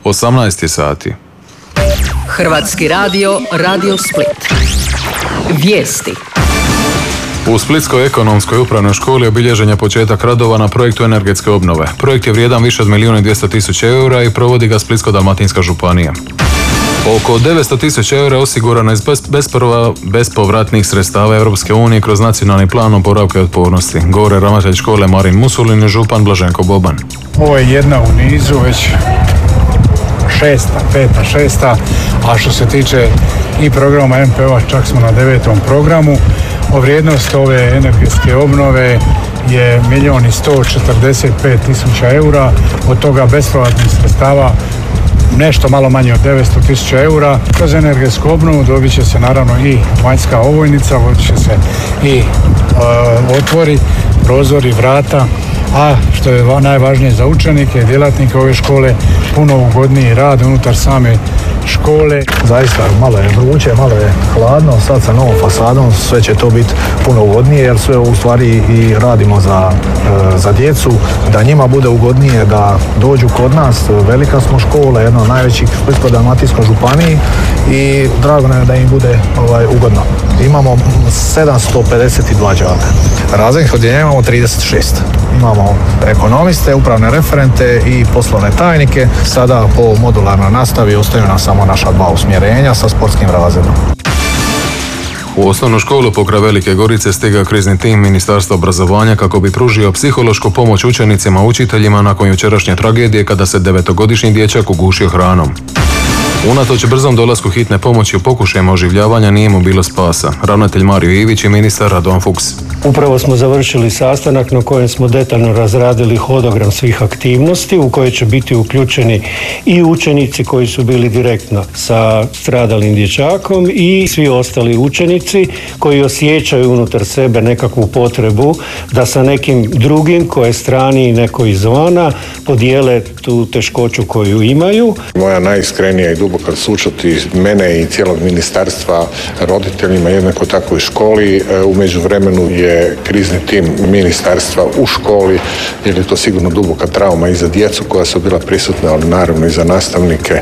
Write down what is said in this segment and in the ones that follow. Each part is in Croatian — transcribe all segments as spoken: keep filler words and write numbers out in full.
osamnaest je sati. Hrvatski radio, Radio Split. Vijesti. U Splitskoj ekonomskoj upravnoj školi obilježen je početak radova na projektu energetske obnove. Projekt je vrijedan više od milijuna i dvjesto tisuća eura i provodi ga Splitsko-dalmatinska županija. Oko devetsto tisuća eura osigurano je bez bespovratnih sredstava Europske unije kroz nacionalni plan oporavka i otpornosti. Govore ravnatelj škole Marin Musulin i župan Blaženko Boban. Ovo je jedna u nizu, već šesta, peta, šesta, a što se tiče i programa M P O-a, čak smo na devetom programu. O vrijednost ove energetske obnove je milijun i sto četrdeset pet tisuća eura, od toga bespovratnih sredstava nešto malo manje od devetsto tisuća eura. Kroz energetsku obnovu dobit će se naravno i vanjska ovojnica, vodit će se i e, otvori, prozori, vrata, a što je najvažnije za učenike i djelatnike ove škole, puno ugodniji rad unutar same škole. Zaista malo je vruće, malo je hladno, sad sa novom fasadom sve će to biti puno ugodnije jer sve u stvari i radimo za, za djecu, da njima bude ugodnije da dođu kod nas. Velika smo škola, jedna od najvećih u Splitsko-dalmatinskoj županiji i drago nam je da im bude ovaj, ugodno. Imamo sedamsto pedeset dva đaka. Razrednih odjeljenja imamo trideset šest. Imamo ekonomiste, upravne referente i poslovne tajnike. Sada po modularnoj nastavi ostaju nam samo naša dva usmjerenja sa sportskim razredom. U osnovnu školu pokraj Velike Gorice stigao krizni tim Ministarstva obrazovanja kako bi pružio psihološku pomoć učenicima i učiteljima nakon jučerašnje tragedije kada se devetogodišnji dječak ugušio hranom. Unatoč brzom dolasku hitne pomoći u pokušajima oživljavanja nije mu bilo spasa. Ravnatelj Mario Ivić i ministar Radovan Fuchs. Upravo smo završili sastanak na kojem smo detaljno razradili hodogram svih aktivnosti u koje će biti uključeni i učenici koji su bili direktno sa stradalim dječakom i svi ostali učenici koji osjećaju unutar sebe nekakvu potrebu da sa nekim drugim koje strani neko izvana podijele tu teškoću koju imaju. Moja najiskrenija i duboka sućut i mene i cijelog ministarstva roditeljima, jednako tako i školi. U međuvremenu je krizni tim ministarstva u školi, jer je to sigurno duboka trauma i za djecu koja su bila prisutna, ali naravno i za nastavnike.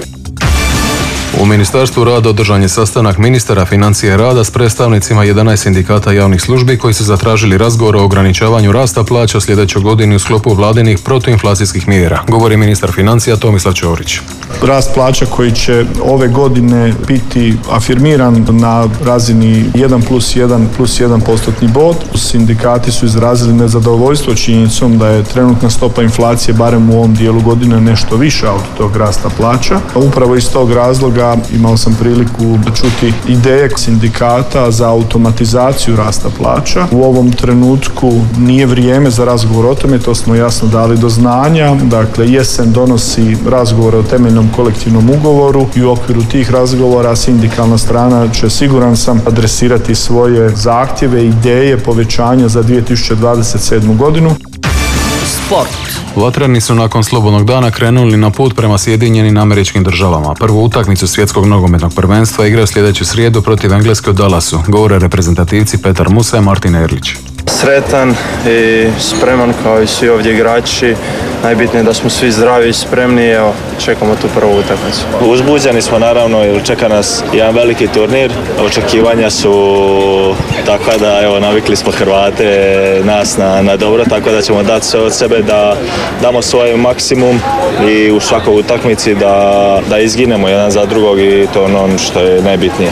U Ministarstvu rada održan je sastanak ministara financija i rada s predstavnicima jedanaest sindikata javnih službi koji su zatražili razgovor o ograničavanju rasta plaća sljedećoj godini u sklopu vladinih protuinflacijskih mjera, govori ministar financija Tomislav Ćorić. Rast plaća koji će ove godine biti afirmiran na razini jedan plus jedan plus jedan postotni bod. Sindikati su izrazili nezadovoljstvo činjenicom da je trenutna stopa inflacije barem u ovom dijelu godine nešto viša od tog rasta plaća. Upravo iz tog razloga imao sam priliku čuti ideje sindikata za automatizaciju rasta plaća. U ovom trenutku nije vrijeme za razgovor o tome, to smo jasno dali do znanja. Dakle, jesen donosi razgovore o temeljnom kolektivnom ugovoru i u okviru tih razgovora sindikalna strana će, siguran sam, adresirati svoje zahtjeve i ideje povećanja za dvije tisuće dvadeset sedmu godinu. Sport. Vatreni su nakon slobodnog dana krenuli na put prema Sjedinjenim Američkim Državama. Prvu utakmicu svjetskog nogometnog prvenstva igraju sljedeću srijedu protiv Engleske u Dallasu, govore reprezentativci Petar Musa i Martin Erlić. Sretan i spreman kao i svi ovdje igrači. Najbitnije je da smo svi zdravi i spremni, evo, čekamo tu prvu utakmicu. Uzbuđeni smo naravno jer čeka nas jedan veliki turnir. Očekivanja su takva da evo, navikli smo Hrvate nas na, na dobro, tako da ćemo dati sve od sebe da damo svoj maksimum i u svakoj utakmici da, da izginemo jedan za drugog i to je ono što je najbitnije.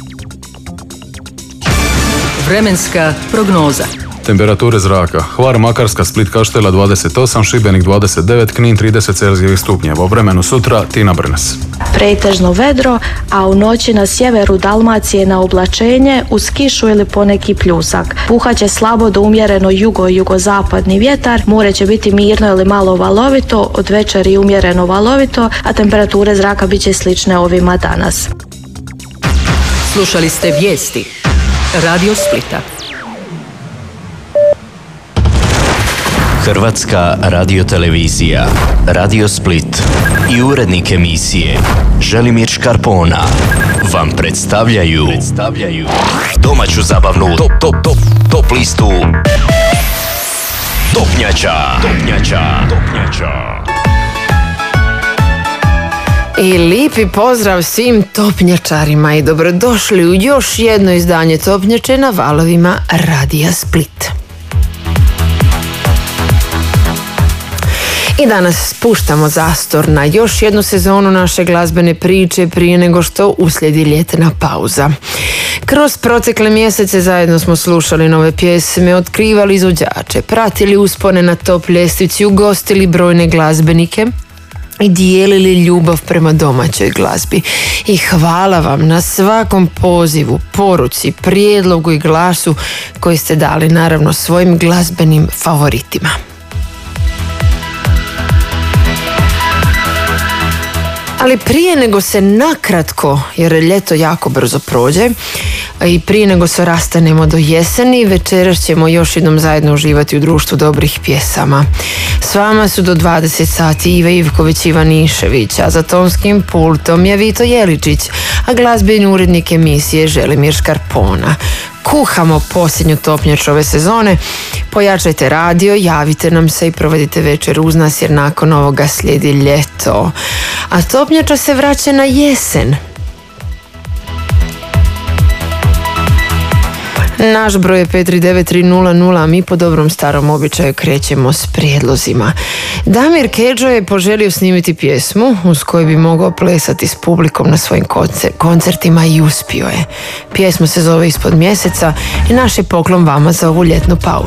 Vremenska prognoza. Temperature zraka. Hvar, Makarska, Split, Kaštela dvadeset osam, Šibenik dvadeset devet, Knin trideset Celzijevih stupnjeva. U vremenu sutra Tina Brnes. Pretežno vedro, a u noći na sjeveru Dalmacije na oblačenje uz kišu ili poneki pljusak. Puhaće slabo do umjereno jugo-jugozapadni vjetar, more će biti mirno ili malo valovito, od večeri umjereno valovito, a temperature zraka bit će slične ovima danas. Slušali ste vijesti Radio Splita. Hrvatska radiotelevizija, Radio Split i urednik emisije Želimir Škarpona vam predstavljaju, predstavljaju domaću zabavnu top, top, top, top listu Topnjača. Topnjača. Topnjača. I lipi pozdrav svim topnjačarima i dobrodošli u još jedno izdanje Topnjače na valovima Radija Split. I danas spuštamo zastor na još jednu sezonu naše glazbene priče prije nego što uslijedi ljetna pauza. Kroz protekle mjesece zajedno smo slušali nove pjesme, otkrivali izvođače, pratili uspone na top ljestvici, ugostili brojne glazbenike i dijelili ljubav prema domaćoj glazbi. I hvala vam na svakom pozivu, poruci, prijedlogu i glasu koji ste dali naravno svojim glazbenim favoritima. Ali prije nego se nakratko, jer ljeto jako brzo prođe, i prije nego se rastanemo do jeseni, večeras ćemo još jednom zajedno uživati u društvu dobrih pjesama. S vama su do dvadeset sati Ive Ivković, Ivan Išević, a za tonskim pultom je Vito Jeličić, a glazbeni urednik emisije Želimir Škarpona. Kuhamo posljednju topnjaču ove sezone. Pojačajte radio, javite nam se i provedite večer uz nas, jer nakon ovoga slijedi ljeto. A topnjača se vraća na jesen. Naš broj je pet tri devet tri nula nula, a mi po dobrom starom običaju krećemo s prijedlozima. Damir Kedžo je poželio snimiti pjesmu uz koju bi mogao plesati s publikom na svojim koncertima i uspio je. Pjesma se zove Ispod mjeseca i naš je poklon vama za ovu ljetnu pauzu.